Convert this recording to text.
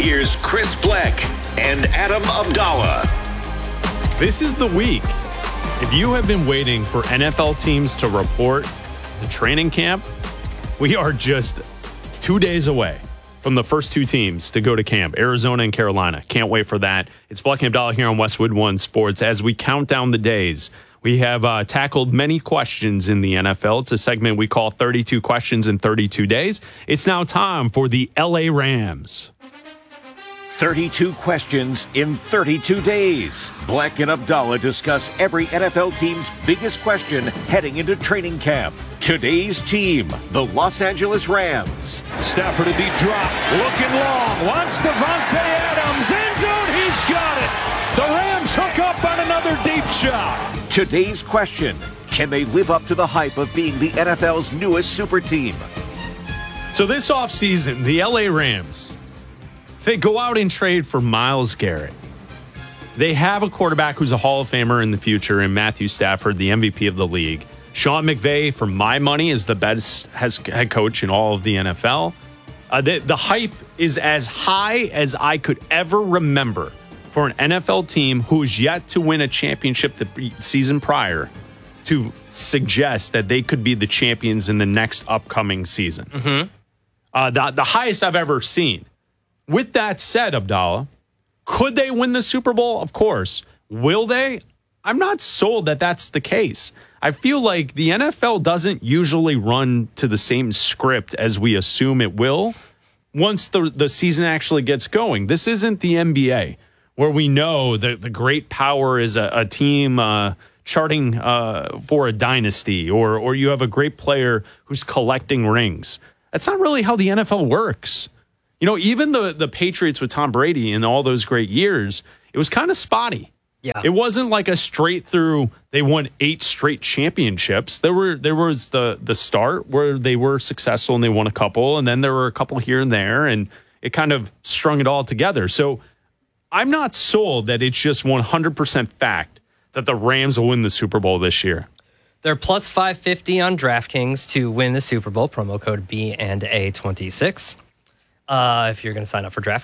Here's Chris Black and Adam Abdallah. This is the week. If you have been waiting for NFL teams to report to training camp, we are just 2 days away from the first two teams to go to camp, Arizona and Carolina. Can't wait for that. It's Black and Abdallah here on Westwood One Sports. As we count down the days, we have tackled many questions in the NFL. It's a segment we call 32 Questions in 32 Days. It's now time for the LA Rams. 32 questions in 32 days. Black and Abdallah discuss every NFL team's biggest question heading into training camp. Today's team, the Los Angeles Rams. Stafford a deep drop, looking long, wants Davante Adams, end zone, he's got it. The Rams hook up on another deep shot. Today's question, can they live up to the hype of being the NFL's newest super team? So this offseason, the LA Rams, they go out and trade for Myles Garrett. They have a quarterback who's a Hall of Famer in the future in Matthew Stafford, the MVP of the league. Sean McVay, for my money, is the best head coach in all of the NFL. The hype is as high as I could ever remember for an NFL team who's yet to win a championship the season prior to suggest that they could be the champions in the next upcoming season. The highest I've ever seen. With that said, Abdallah, could they win the Super Bowl? Of course. Will they? I'm not sold that that's the case. I feel like the NFL doesn't usually run to the same script as we assume it will once the season actually gets going. This isn't the NBA, where we know that the great power is a team charting for a dynasty, or you have a great player who's collecting rings. That's not really how the NFL works. You know, even the Patriots with Tom Brady in all those great years, it was kind of spotty. Yeah. It wasn't like a straight through, they won 8 straight championships. There was the start where they were successful and they won a couple, and then there were a couple here and there, and it kind of strung it all together. So I'm not sold that it's just 100% fact that the Rams will win the Super Bowl this year. They're plus 550 on DraftKings to win the Super Bowl. Promo code B&A26. If you're going to sign up for DraftKings.